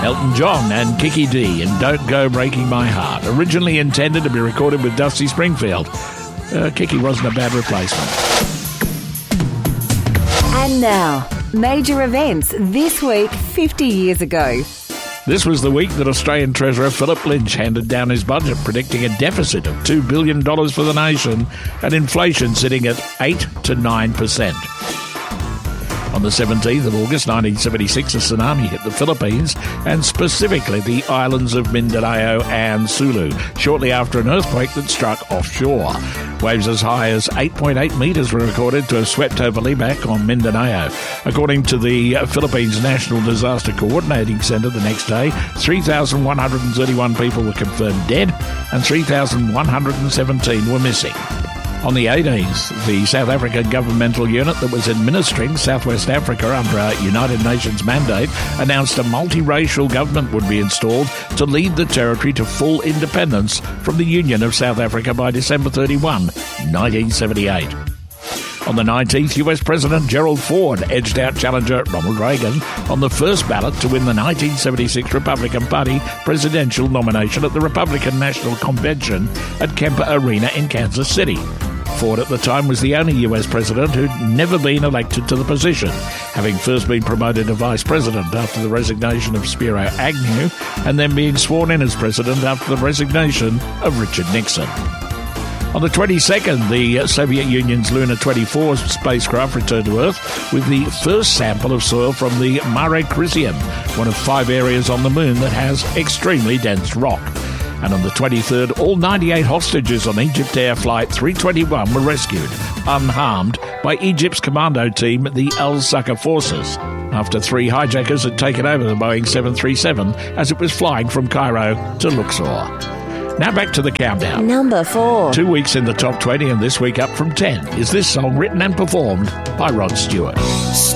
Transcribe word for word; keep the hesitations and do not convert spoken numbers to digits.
Elton John and Kiki D and Don't Go Breaking My Heart. Originally intended to be recorded with Dusty Springfield. Uh, Kiki wasn't a bad replacement. And now, major events this week fifty years ago. This was the week that Australian Treasurer Philip Lynch handed down his budget, predicting a deficit of two billion dollars for the nation and inflation sitting at eight to nine percent. On the seventeenth of August nineteen seventy-six, a tsunami hit the Philippines and specifically the islands of Mindanao and Sulu, shortly after an earthquake that struck offshore. Waves as high as eight point eight metres were recorded to have swept over Libac on Mindanao. According to the Philippines National Disaster Coordinating Centre, the next day, three thousand one hundred thirty-one people were confirmed dead and three thousand one hundred seventeen were missing. On the eighteenth, the South African governmental unit that was administering Southwest Africa under a United Nations mandate announced a multiracial government would be installed to lead the territory to full independence from the Union of South Africa by December thirty-first, nineteen seventy-eight. On the nineteenth, U S President Gerald Ford edged out challenger Ronald Reagan on the first ballot to win the nineteen seventy-six Republican Party presidential nomination at the Republican National Convention at Kemper Arena in Kansas City. Ford at the time was the only U S president who'd never been elected to the position, having first been promoted to vice president after the resignation of Spiro Agnew and then being sworn in as president after the resignation of Richard Nixon. On the twenty-second, the Soviet Union's Luna twenty-four spacecraft returned to Earth with the first sample of soil from the Mare Crisium, one of five areas on the Moon that has extremely dense rock. And on the twenty-third, all ninety-eight hostages on Egypt Air Flight three twenty-one were rescued, unharmed, by Egypt's commando team, the Al-Saqqa Forces, after three hijackers had taken over the Boeing seven thirty-seven as it was flying from Cairo to Luxor. Now back to the countdown. Number four. Two weeks in the top twenty and this week up from ten is this song written and performed by Rod Stewart.